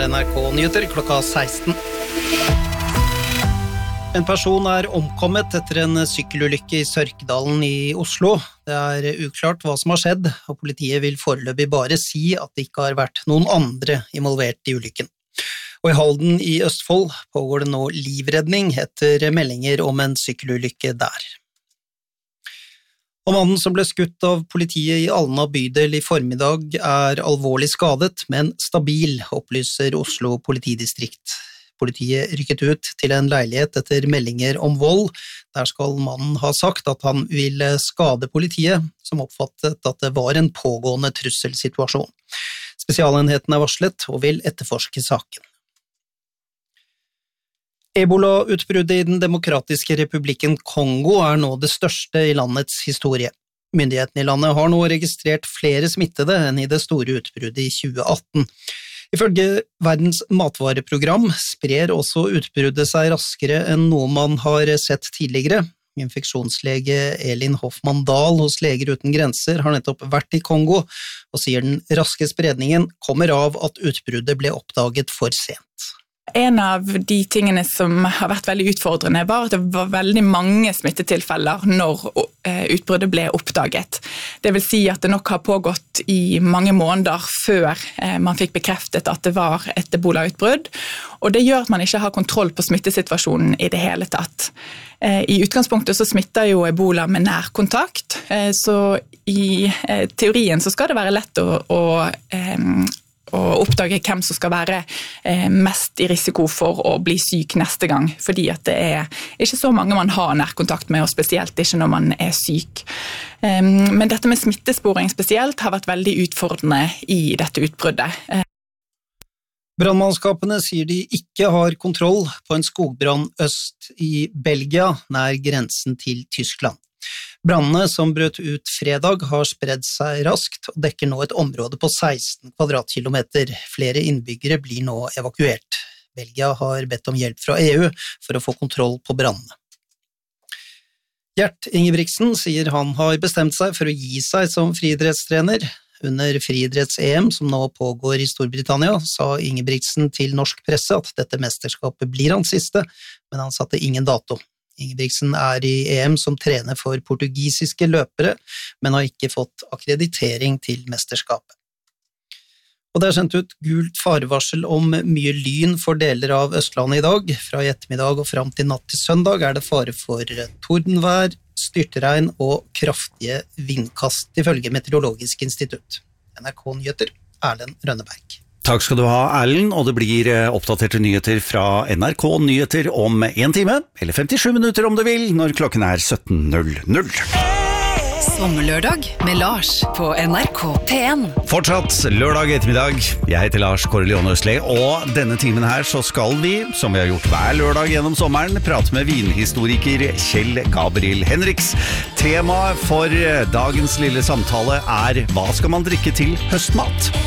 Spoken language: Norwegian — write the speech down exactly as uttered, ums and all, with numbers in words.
er N R K Nyheter klokka seksten. En person er omkommet etter en sykkelulykke i Sørkedalen i Oslo. Det er uklart hva som har skjedd, og politiet vil foreløpig bare si at det ikke har vært noen andre involvert i ulykken. Og i Halden i Østfold pågår det nå livredning etter meldinger om en sykkelulykke der. Og mannen som ble skutt av politiet i Alna bydel i formiddag er alvorlig skadet, men stabil, opplyser Oslo politidistrikt. Politiet rykket ut til en leilighet etter meldinger om vold. Der skal mannen ha sagt at han ville skade politiet, som oppfattet at det var en pågående trusselsituasjon. Spesialenheten er varslet og vil etterforske saken. Ebola-utbruddet i den demokratiske republikken Kongo er nå det største i landets historie. Myndighetene i landet har nå registrert flere smittede enn i det store utbruddet i tjue atten. Ifølge Verdens matvareprogram sprer også utbruddet seg raskere enn noe man har sett tidligere. Infeksjonslege Elin Hoffmann Dahl hos Leger uten grenser har nettopp vært i Kongo, og sier den raske spredningen kommer av at utbruddet ble oppdaget for sent. En av de tingene som har vært veldig utfordrende var at det var veldig mange smittetilfeller når utbruddet ble oppdaget. Det vil si at det nok har pågått i mange måneder før man fikk bekreftet at det var et ebola-utbrudd, og det gjør at man ikke har kontroll på smittesituasjonen i det hele tatt. I utgangspunktet så smitter jo ebola med nærkontakt, så i teorien så skal det være lett å, å og oppdage hvem som skal være mest i risiko for å bli syk neste gang, fordi at det er ikke så mange man har nærkontakt med, og spesielt ikke når man er syk. Men dette med smittesporing spesielt har vært veldig utfordrende i dette utbruddet. Brannmannskapene sier de ikke har kontroll på en skogbrann øst i Belgia, nær grensen til Tyskland. Brannene som brøt ut fredag har spredd seg raskt og dekker nå et område på seksten kvadratkilometer. Flere innbyggere blir nå evakuert. Belgia har bedt om hjelp fra E U for å få kontroll på brannene. Gjert Ingebrigtsen sier han har bestemt seg for å gi seg som friidrettstrener. Under friidretts-E M som nå pågår i Storbritannia, sa Ingebrigtsen til norsk presse at dette mesterskapet blir hans siste, men han satte ingen dato. Ingebrigtsen er i E M som trener for portugisiske løpere, men har ikke fått akkreditering til mesterskapet. Og det er sendt ut gult farevarsel om mye lyn for deler av Østlandet i dag. Fra i ettermiddag og frem til natt til søndag er det fare for tordenvær, styrtregn og kraftige vindkast, ifølge Meteorologisk institutt. N R K Nyheter, Erlend Rønneberg. Takk skal du ha, Erlend, og det blir oppdaterte nyheter fra N R K Nyheter om en time, eller femtisju minutter om du vil, når klokken er sytten null null. Sommerlørdag med Lars på N R K P en. Fortsatt lørdag ettermiddag. Jeg heter Lars Korrelion Østli, og denne timen her så skal vi, som vi har gjort hver lørdag gjennom sommeren, prate med vinhistoriker Kjell Gabriel Henriks. Temaet for dagens lille samtale er hva skal man drikke til høstmat?